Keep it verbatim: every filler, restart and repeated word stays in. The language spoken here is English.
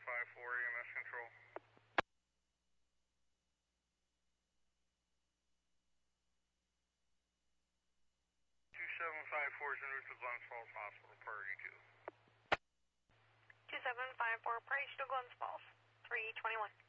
five four, E M S control. two seven five four is en route to Glens Falls Hospital, priority two. two seven five four, priority to Glens Falls, three twenty-one.